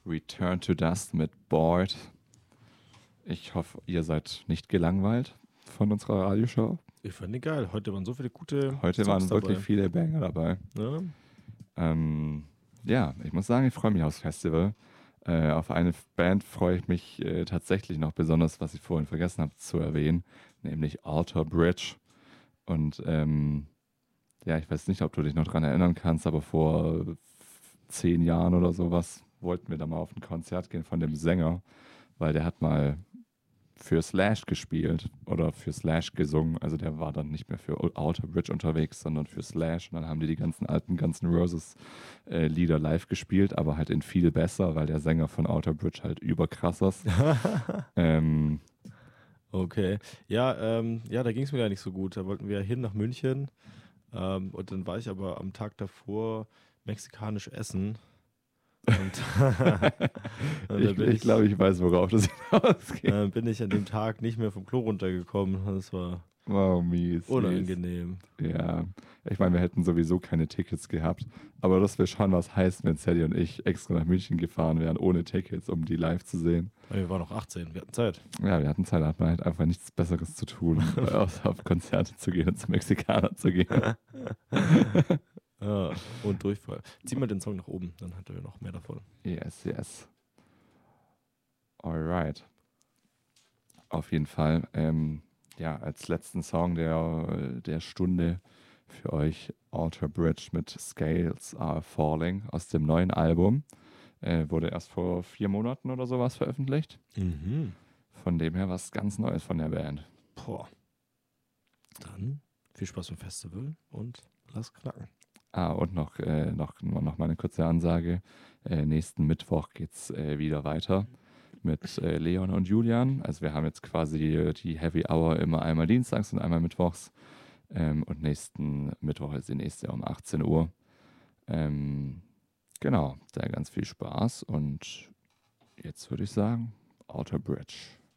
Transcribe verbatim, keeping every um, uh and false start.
Return to Dust mit Bored. Ich hoffe, ihr seid nicht gelangweilt von unserer Radioshow. Ich fand die geil. Heute waren so viele gute Heute Songs waren wirklich dabei. viele Banger dabei. Ja. Ähm, ja, ich muss sagen, ich freue mich aufs Festival. Äh, auf eine Band freue ich mich äh, tatsächlich noch besonders, was ich vorhin vergessen habe zu erwähnen, nämlich Alter Bridge. Und ähm, ja, ich weiß nicht, ob du dich noch dran erinnern kannst, aber vor zehn Jahren oder sowas wollten wir da mal auf ein Konzert gehen von dem Sänger, weil der hat mal für Slash gespielt oder für Slash gesungen. Also der war dann nicht mehr für Alter Bridge unterwegs, sondern für Slash. Und dann haben die die ganzen alten Guns N' Roses äh, Lieder live gespielt, aber halt in viel besser, weil der Sänger von Alter Bridge halt überkrass ist. ähm, Okay. Ja, ähm, ja, da ging es mir ja nicht so gut. Da wollten wir hin nach München. Ähm, und dann war ich aber am Tag davor mexikanisch essen. Und, und ich ich glaube, ich weiß, worauf das hinausgeht. Dann bin ich an dem Tag nicht mehr vom Klo runtergekommen. Das war wow, mies, unangenehm. Mies. Ja, ich meine, wir hätten sowieso keine Tickets gehabt. Aber das wäre schon was heißen, wenn Sadie und ich extra nach München gefahren wären, ohne Tickets, um die live zu sehen. Wir waren noch achtzehn, wir hatten Zeit. Ja, wir hatten Zeit, da hat man halt einfach nichts Besseres zu tun, außer auf Konzerte zu gehen und zum Mexikaner zu gehen. Ja, und Durchfall. Zieh mal den Song nach oben, dann hat er noch mehr davon. Yes, yes. Alright. Auf jeden Fall. Ähm, ja, als letzten Song der, der Stunde für euch Alter Bridge mit Scales Are Falling aus dem neuen Album. Äh, wurde erst vor vier Monaten oder sowas veröffentlicht. Mhm. Von dem her was ganz Neues von der Band. Boah. Dann viel Spaß beim Festival und lass knacken. Ah, und noch, äh, noch, noch mal eine kurze Ansage. Äh, nächsten Mittwoch geht's äh, wieder weiter mit äh, Leon und Julian. Also wir haben jetzt quasi die Heavy Hour immer einmal dienstags und einmal mittwochs. Ähm, und nächsten Mittwoch ist die nächste um achtzehn Uhr. Ähm, genau, da ganz viel Spaß. Und jetzt würde ich sagen, Outer Bridge.